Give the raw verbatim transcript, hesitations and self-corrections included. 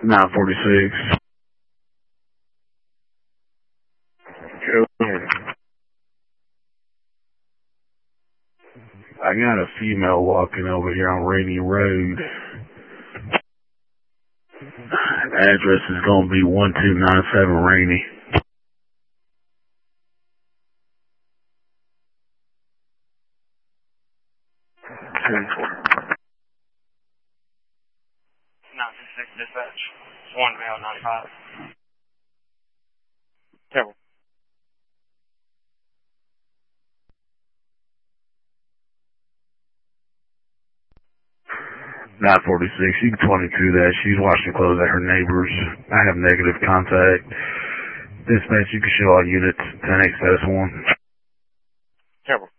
nine forty-six. I got a female walking over here on Rainy Road. Address is going to be one two nine seven Rainy. nine six six dispatch. one male, nine five. Terrible. nine forty-six, you can twenty-two that. She's washing clothes at her neighbor's. I have negative contact. Dispatch, you can show all units. ten X status one. Terrible.